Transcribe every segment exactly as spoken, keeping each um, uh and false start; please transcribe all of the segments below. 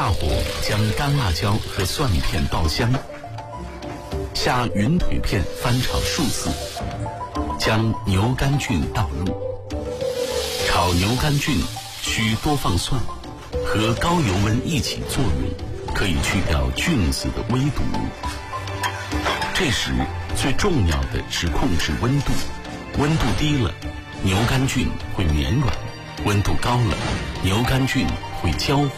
大火将干辣椒和蒜片爆香，下云腿片翻炒数次，将牛肝菌倒入。炒牛肝菌需多放蒜，和高油温一起作用，可以去掉菌子的微毒。这时最重要的是控制温度，温度低了，牛肝菌会绵软；温度高了，牛肝菌会焦糊。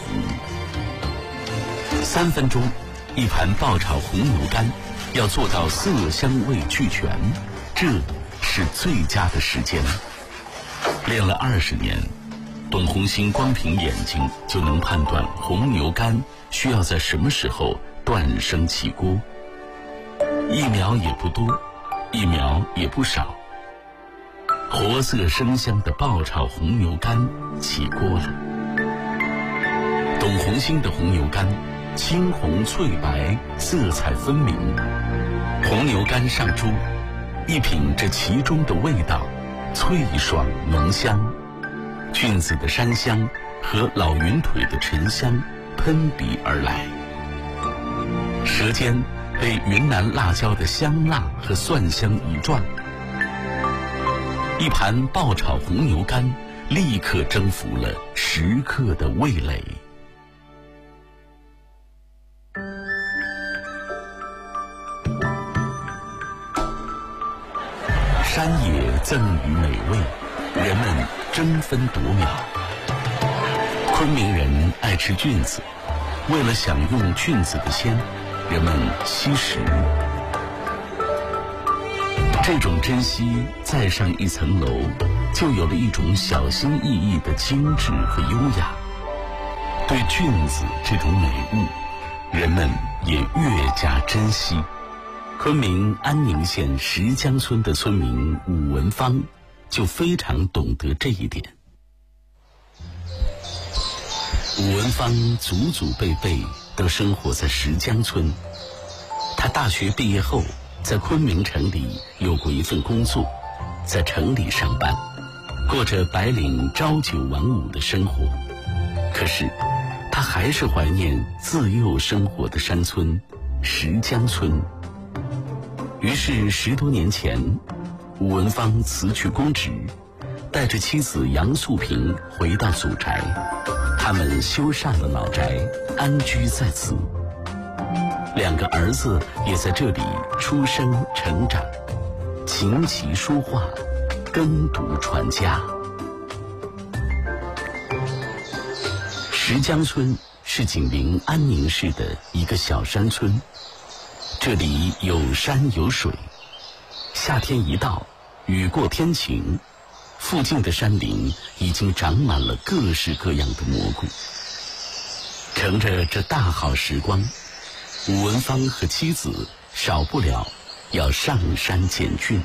三分钟，一盘爆炒红牛肝，要做到色香味俱全，这是最佳的时间。练了二十年，董红星光凭眼睛就能判断红牛肝需要在什么时候断生起锅。一苗也不多，一苗也不少，活色生香的爆炒红牛肝起锅了。董红星的红牛肝青红翠白，色彩分明。红牛肝上桌，一品这其中的味道，脆爽浓香，菌子的山香和老云腿的沉香喷鼻而来，舌尖被云南辣椒的香辣和蒜香一撞，一盘爆炒红牛肝立刻征服了食客的味蕾。山野赠予美味，人们争分夺秒。昆明人爱吃菌子，为了享用菌子的鲜，人们惜食。这种珍惜再上一层楼，就有了一种小心翼翼的精致和优雅。对菌子这种美物，人们也越加珍惜。昆明安宁县石江村的村民武文芳就非常懂得这一点。武文芳祖祖辈辈都生活在石江村，他大学毕业后在昆明城里有过一份工作，在城里上班，过着白领朝九晚五的生活。可是他还是怀念自幼生活的山村石江村。于是十多年前，武文芳辞去公职，带着妻子杨素萍回到祖宅，他们修缮了老宅，安居在此。两个儿子也在这里出生成长，琴棋书画，耕读传家。石江村是紧邻安宁市的一个小山村，这里有山有水，夏天一到，雨过天晴，附近的山林已经长满了各式各样的蘑菇。乘着这大好时光，武文芳和妻子少不了要上山捡菌。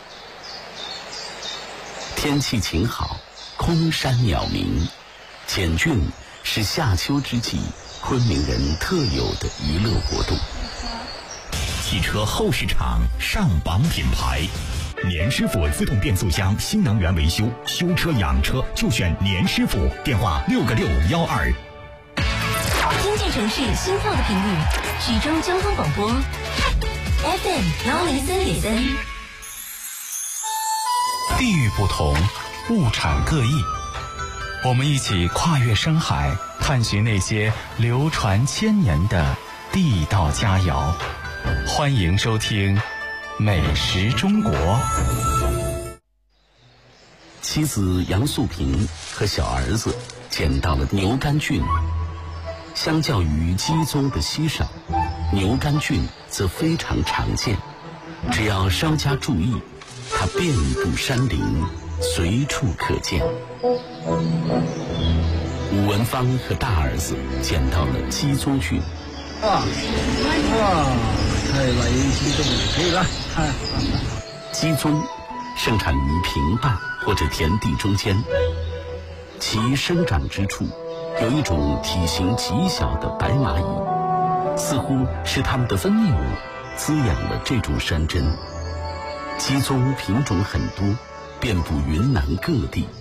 天气晴好，空山鸟鸣，捡菌是夏秋之际昆明人特有的娱乐活动。 汽车后市场上榜品牌，年师傅自动变速箱新能源维修，修车养车就选年师傅，电话六个六幺二。 听见城市心跳的频率，徐州交通广播 F M 幺零三点三。 地域不同，物产各异，我们一起跨越深海，探寻那些流传千年的地道佳肴。欢迎收听《美食中国》。 妻子杨素萍和小儿子捡到了牛肝菌。相较于鸡枞的稀少，牛肝菌则非常常见。只要稍加注意，它遍布山林，随处可见。武文芳和大儿子捡到了鸡枞菌。 啊，哇，太来鸡枞可以了。 鸡枞生产于平坝或者田地中间，其生长之处有一种体型极小的白蚂蚁，似乎是它们的分泌物滋养了这种山珍。鸡枞品种很多，遍布云南各地。